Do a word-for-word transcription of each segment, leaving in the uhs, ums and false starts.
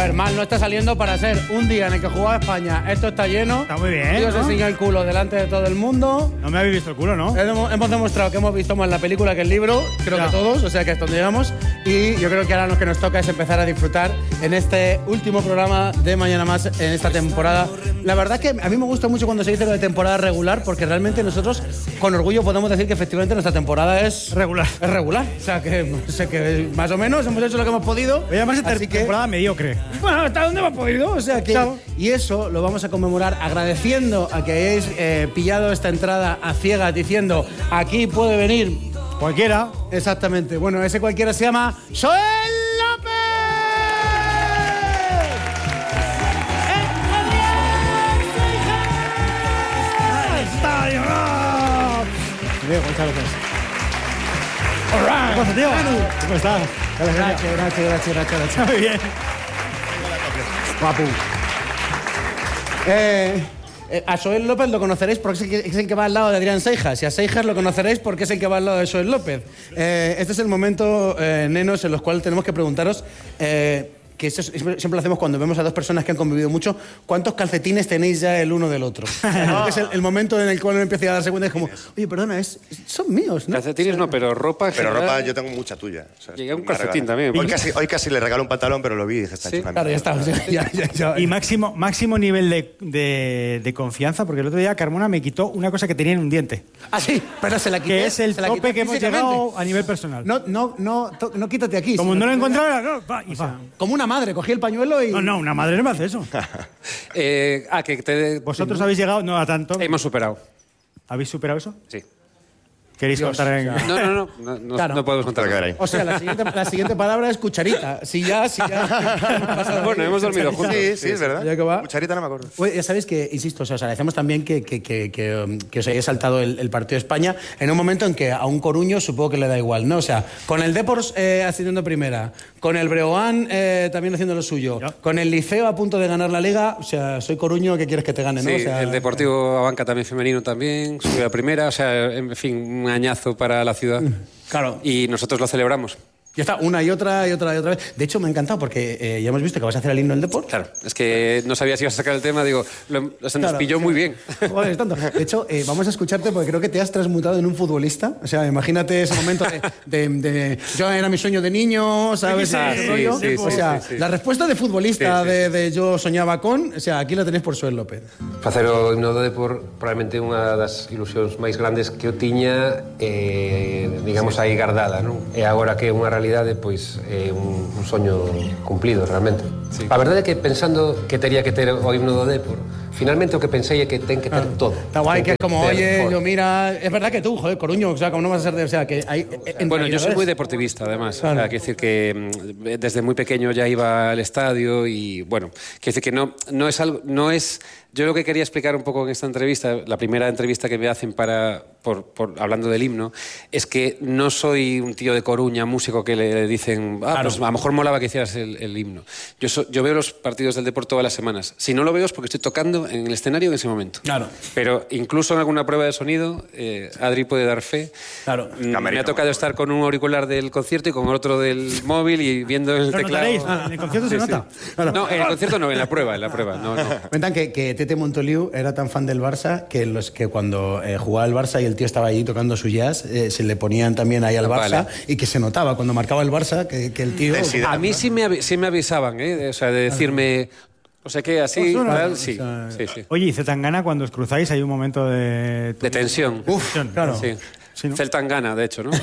ver, mal no está saliendo para ser un día en el que jugaba España. Esto está lleno. Está muy bien, Dios ¿no? se enseña el culo delante de todo el mundo. No me habéis visto el culo, ¿no? Hemos, hemos demostrado que hemos visto más la película que el libro, creo Ya. que todos, o sea que es donde llegamos. Y yo creo que ahora lo que nos toca es empezar a disfrutar en este último programa de Mañana Más en esta temporada. La verdad que a mí me gusta mucho cuando se dice lo de temporada regular, porque realmente nosotros con orgullo podemos decir que efectivamente nuestra temporada es regular. Es regular, o sea que, no sé, que más o menos hemos hecho lo que hemos podido. Voy a llamarse así que, temporada mediocre. bueno, hasta dónde hemos podido, o sea que... Chao. Y eso lo vamos a conmemorar agradeciendo a que hayáis eh, pillado esta entrada a ciegas diciendo aquí puede venir cualquiera. Exactamente. Bueno, ese cualquiera se llama Joel López. ¡Estadio! Bien, Gonzalo. All right. ¿Qué pasa, tío? ¿Cómo estás? Gracias, gracias, gracias, gracias, gracias. Muy bien. Guapo. Eh, eh, a Joel López lo conoceréis porque es el, que, es el que va al lado de Adrián Seijas. Y a Seijas lo conoceréis porque es el que va al lado de Joel López. Eh, este es el momento, eh, nenos, en los cuales tenemos que preguntaros... Eh, que eso es- siempre lo hacemos cuando vemos a dos personas que han convivido mucho, ¿cuántos calcetines tenéis ya el uno del otro? Creo que es el, el momento en el cual uno empieza a darse cuenta, es como, oye, perdona, es, son míos, ¿no? Calcetines no, pero ropa... en Pero general, ropa, yo tengo mucha tuya. O sea, Llegué a un me calcetín regala. también. Hoy casi, hoy casi le regalo un pantalón, pero lo vi y dije, está Sí, hecho una Claro, ya mierda. está. Ya, ya, ya, ya. Y máximo, máximo nivel de, de, de confianza, porque el otro día Carmona me quitó una cosa que tenía en un diente. Ah, sí, pero se la quité. Que es el se la tope quité que hemos físicamente. llegado a nivel personal. No, no, no, to- no quítate aquí. Como sino- no lo encontraba, no, va, y va. Como una madre, cogí el pañuelo y... No, no, una madre no me hace eso. Eh, ah, que te... Vosotros habéis llegado, no a tanto. Hemos superado. ¿Habéis superado eso? Sí. ¿Queréis Dios, contar en...? o sea, No, no, no. No, no, Claro. no podemos contar. Para quedar ahí. O sea, la siguiente, la siguiente palabra es cucharita. Si ya, si ya... Bueno, hemos dormido juntos. Sí, sí, es verdad. Ya que va. Cucharita no me acuerdo. Oye, ya sabéis que, insisto, o sea, os agradecemos también que, que, que, que, um, que os hayáis saltado el, el partido de España en un momento en que a un Coruño supongo que le da igual, ¿no? O sea, con el Depor eh, ascendiendo primera, con el Breogán eh, también haciendo lo suyo, Ya. con el Liceo a punto de ganar la Liga, o sea, soy Coruño, ¿qué quieres que te gane, no? Sí, O sea, el Deportivo Abanca también femenino también, subió a primera, o sea, en fin, un añazo para la ciudad. Claro. Y nosotros lo celebramos. Ya está, una y otra y otra y otra vez. De hecho, me ha encantado porque eh, ya hemos visto que vas a hacer el himno del Depor. Claro, es que no sabía si ibas a sacar el tema, digo, lo, o sea, nos Claro, pilló sí. muy bien. Joder, es tanto. De hecho, eh, vamos a escucharte porque creo que te has transmutado en un futbolista. O sea, imagínate ese momento de... de- de- yo era mi sueño de niño, ¿sabes? Sí, Ese sí, rollo. sí, o sí, sea, sí, sí. la respuesta de futbolista Sí, sí, de, de yo soñaba con... O sea, aquí la tenéis por Joel López. Facer o himno do Depor probablemente unha das ilusións máis grandes que eu tiña, eh, digamos, aí gardada, non? E agora que é unha realidade, pois é un, un soño cumplido, realmente. Sí. A verdade é que pensando que tería que ter o himno do Depor, finalmente o que pensei é que ten que ter todo. Está guay que Ten es como, ter oye, Depor. yo mira... Es verdad que tú, joder, Coruño, o sea, como no vas a ser de... O sea, que hay... eh, Bueno, yo soy muy entrenadores. deportivista, además. Claro. O sea, quiero decir que mm, desde muy pequeño ya iba al estadio y, bueno, quiero decir que no, no es algo... No es, yo lo que quería explicar un poco en esta entrevista, la primera entrevista que me hacen para, por, por, hablando del himno, es que no soy un tío de Coruña, músico, que le dicen, ah, Claro. pues a lo mejor molaba que hicieras el, el himno. Yo, so- yo veo los partidos del Depor todas las semanas. Si no lo veo es porque estoy tocando en el escenario en ese momento. Claro. Pero incluso en alguna prueba de sonido, eh, Adri puede dar fe. Claro. Mm, Me Camerino, ha tocado me estar con un auricular del concierto y con otro del móvil y viendo el Lo teclado. notaréis, ¿no? En el concierto se nota. No, en el concierto no, en la prueba, en la prueba. No, no. Cuentan que, que Tete Montoliu era tan fan del Barça que los que cuando eh, jugaba el Barça y el tío estaba allí tocando su jazz, eh, se le ponían también ahí al Barça Vale. y que se notaba cuando marcaba el Barça que, que el tío... Sí, sí. A mí sí me, avi- sí me avisaban, ¿eh? O sea, de decirme, o sea, que así, Osuna, tal, o sí, sea, sí, sí. Oye, y Zetangana, cuando os cruzáis, hay un momento de... De tensión. Uf, claro. Sí. Sí, ¿no? Celtangana, de hecho, ¿no?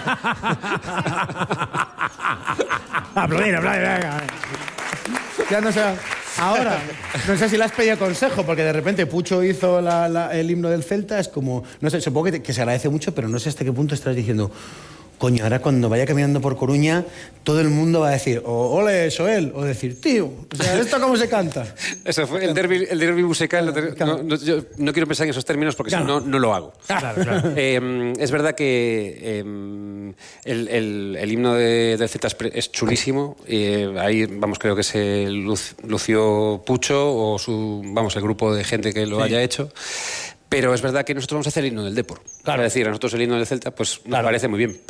Aplaudir, aplaudir, venga. Ya no sé... Ahora, no sé si le has pedido consejo, porque de repente Pucho hizo la- la- el himno del Celta, es como... No sé, supongo que, te- que se agradece mucho, pero no sé hasta qué punto estás diciendo... Coño, ahora cuando vaya caminando por Coruña, todo el mundo va a decir, o ole, Joel, o decir, tío, o sea, ¿esto cómo se canta? Eso fue el derbi, el derbi musical. lo ter- Claro. No, no, yo no quiero pensar en esos términos porque Claro. si no, no lo hago. Claro, claro. Eh, es verdad que eh, el, el- el himno de, del Celta es, pre- es chulísimo. Eh, ahí, vamos, creo que se luz- lució Pucho o su, vamos, el grupo de gente que lo Sí. haya hecho. Pero es verdad que nosotros vamos a hacer el himno del Depor. Claro. Es decir, a nosotros el himno del Celta pues nos Claro. parece muy bien, pero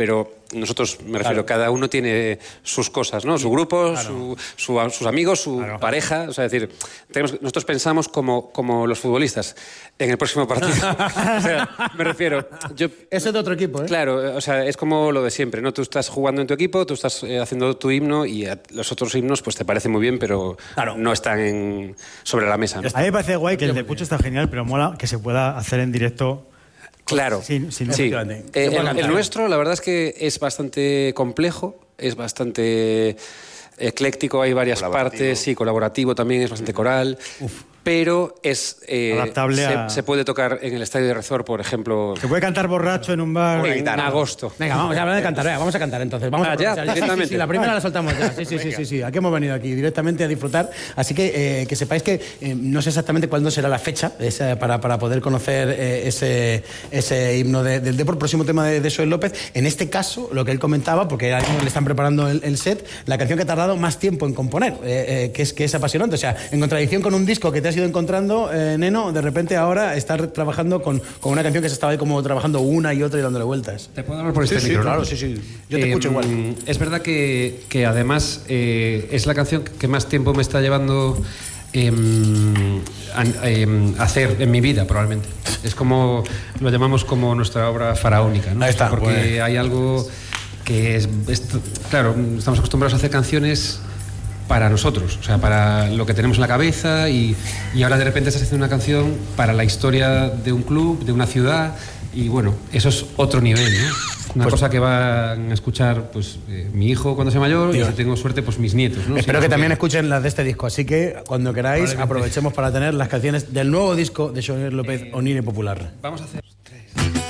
nosotros, me refiero, claro. cada uno tiene sus cosas, ¿no? Su grupo, claro. su, su, sus amigos, su claro. pareja. O sea, es decir, tenemos, nosotros pensamos como, como los futbolistas en el próximo partido. O sea, me refiero... Yo, Ese es de otro equipo, ¿eh? Claro, o sea, es como lo de siempre, ¿no? Tú estás jugando en tu equipo, tú estás eh, haciendo tu himno y a, los otros himnos pues te parecen muy bien, pero claro. no están en, sobre la mesa, ¿no? A mí me parece guay que el de Pucho está genial, pero mola que se pueda hacer en directo. Claro, sin, sin sí. Eh, el, el nuestro, la verdad es que es bastante complejo, es bastante ecléctico, hay varias partes, sí, colaborativo también, es bastante coral. Uf. Pero es eh, adaptable se, a... se puede tocar en el Estadio de Rezor, por ejemplo. Se puede cantar borracho en un bar en, en agosto. Venga, vamos a hablar de cantar, venga, vamos a cantar entonces. Vamos ah, a ya, ya, sí, sí, sí, la primera la soltamos ya. Sí, sí, sí, sí, sí. Aquí hemos venido aquí directamente a disfrutar. Así que eh, que sepáis que eh, no sé exactamente cuándo será la fecha esa, para, para poder conocer eh, ese, ese himno de, del Depor, próximo tema de, de Xoel López. En este caso, lo que él comentaba, porque ahora mismo le están preparando el, el set, la canción que ha tardado más tiempo en componer, eh, eh, que, es, que es apasionante. O sea, en contradicción con un disco que te has ido encontrando, Eh, Neno, de repente ahora estar trabajando con, con una canción que se estaba ahí como trabajando una y otra y dándole vueltas. ¿Te puedo hablar por este sí, micro? Sí, claro, sí, sí. Yo te eh, escucho igual. Es verdad que, que además eh, es la canción que más tiempo me está llevando eh, a, eh, a hacer en mi vida, probablemente. Es como, lo llamamos como nuestra obra faraónica, ¿no? Ahí está. Porque bueno. hay algo que es, es... Claro, estamos acostumbrados a hacer canciones para nosotros, o sea, para lo que tenemos en la cabeza y, y ahora de repente estás haciendo una canción para la historia de un club, de una ciudad y bueno, eso es otro nivel, ¿no? Una pues, cosa que van a escuchar pues eh, mi hijo cuando sea mayor Dios. y si tengo suerte pues mis nietos, ¿no? Espero sí, que también escuchen las de este disco, así que cuando queráis aprovechemos para tener las canciones del nuevo disco de Xoel López, eh, Onire Popular. Vamos a hacer